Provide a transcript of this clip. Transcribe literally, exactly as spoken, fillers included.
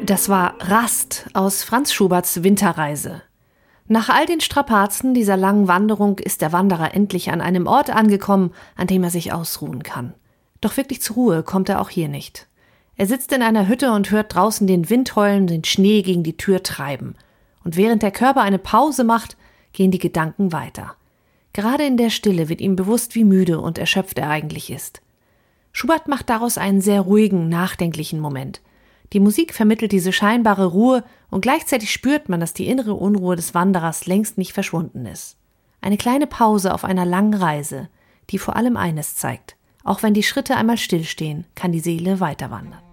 Das war Rast aus Franz Schuberts Winterreise. Nach all den Strapazen dieser langen Wanderung ist der Wanderer endlich an einem Ort angekommen, an dem er sich ausruhen kann. Doch wirklich zur Ruhe kommt er auch hier nicht. Er sitzt in einer Hütte und hört draußen den Wind heulen, den Schnee gegen die Tür treiben. Und während der Körper eine Pause macht, gehen die Gedanken weiter. Gerade in der Stille wird ihm bewusst, wie müde und erschöpft er eigentlich ist. Schubert macht daraus einen sehr ruhigen, nachdenklichen Moment. Die Musik vermittelt diese scheinbare Ruhe und gleichzeitig spürt man, dass die innere Unruhe des Wanderers längst nicht verschwunden ist. Eine kleine Pause auf einer langen Reise, die vor allem eines zeigt: Auch wenn die Schritte einmal stillstehen, kann die Seele weiterwandern.